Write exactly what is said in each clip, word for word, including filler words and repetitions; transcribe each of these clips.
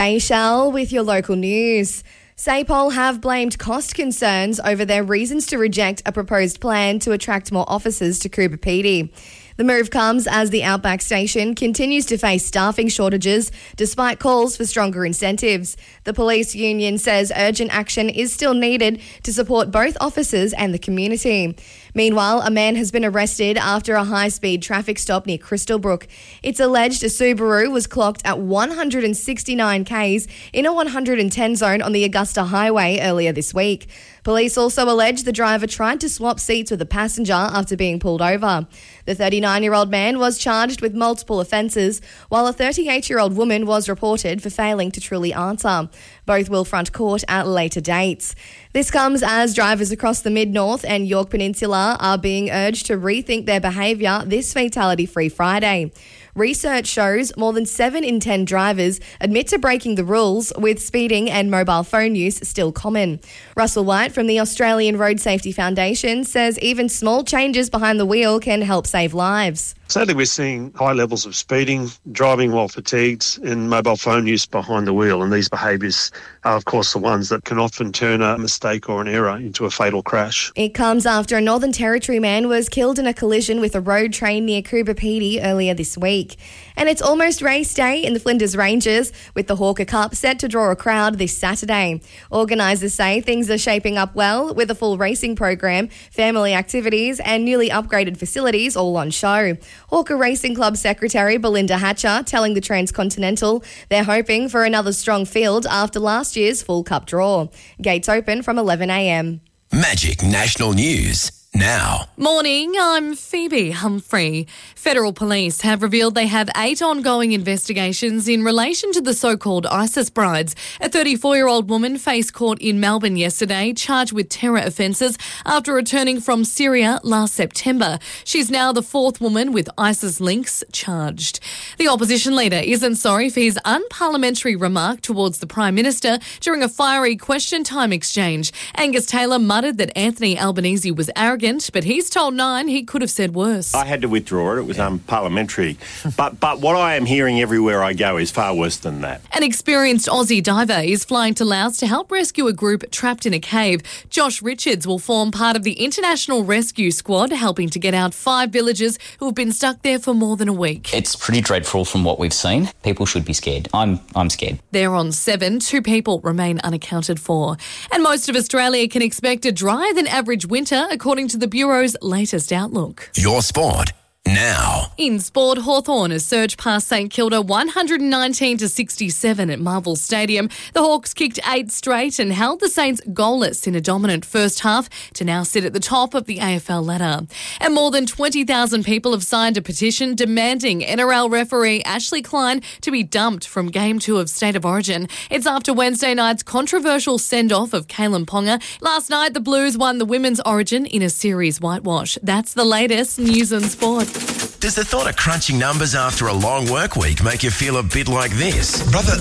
Shell with your local news. SAPOL have blamed cost concerns over their reasons to reject a proposed plan to attract more officers to Coober Pedy. The move comes as the Outback Station continues to face staffing shortages despite calls for stronger incentives. The police union says urgent action is still needed to support both officers and the community. Meanwhile, a man has been arrested after a high-speed traffic stop near Crystalbrook. It's alleged a Subaru was clocked at one hundred sixty-nine kays in a one hundred ten zone on the Augusta Highway earlier this week. Police also allege the driver tried to swap seats with a passenger after being pulled over. The thirty-nine-year-old man was charged with multiple offences, while a thirty-eight-year-old woman was reported for failing to truly answer. Both will front court at later dates. This comes as drivers across the Mid-North and York Peninsula are being urged to rethink their behaviour this Fatality-Free Friday. Research shows more than seven in ten drivers admit to breaking the rules, with speeding and mobile phone use still common. Russell White from the Australian Road Safety Foundation says even small changes behind the wheel can help save lives. Sadly, we're seeing high levels of speeding, driving while fatigued, and mobile phone use behind the wheel. And these behaviours are, of course, the ones that can often turn a mistake or an error into a fatal crash. It comes after a Northern Territory man was killed in a collision with a road train near Coober Pedy earlier this week. And it's almost race day in the Flinders Ranges, with the Hawker Cup set to draw a crowd this Saturday. Organisers say things are shaping up well, with a full racing program, family activities and newly upgraded facilities all on show. Hawker Racing Club Secretary Belinda Hatcher telling the Transcontinental they're hoping for another strong field after last year's full cup draw. Gates open from eleven a m. Magic National News. Now. Morning, I'm Phoebe Humphrey. Federal police have revealed they have eight ongoing investigations in relation to the so-called ISIS brides. A thirty-four-year-old woman faced court in Melbourne yesterday, charged with terror offences after returning from Syria last September. She's now the fourth woman with ISIS links charged. The opposition leader isn't sorry for his unparliamentary remark towards the Prime Minister during a fiery question time exchange. Angus Taylor muttered that Anthony Albanese was arrogant, but he's told Nine he could have said worse. I had to withdraw it. It was unparliamentary. but but what I am hearing everywhere I go is far worse than that. An experienced Aussie diver is flying to Laos to help rescue a group trapped in a cave. Josh Richards will form part of the International Rescue Squad, helping to get out five villagers who have been stuck there for more than a week. It's pretty dreadful from what we've seen. People should be scared. I'm I'm scared. They're on seven. Two people remain unaccounted for. And most of Australia can expect a drier than average winter, according to the Bureau's latest outlook. Your sport now. In sport, Hawthorn has surged past St Kilda one hundred nineteen to sixty-seven at Marvel Stadium. The Hawks kicked eight straight and held the Saints goalless in a dominant first half to now sit at the top of the A F L ladder. And more than twenty thousand people have signed a petition demanding N R L referee Ashley Klein to be dumped from Game two of State of Origin. It's after Wednesday night's controversial send-off of Kalen Ponga. Last night, the Blues won the Women's Origin in a series whitewash. That's the latest news and sport. Does the thought of crunching numbers after a long work week make you feel a bit like this? Brother,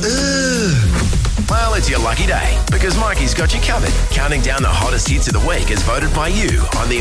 ugh. Well, it's your lucky day, because Mikey's got you covered. Counting down the hottest hits of the week as voted by you on the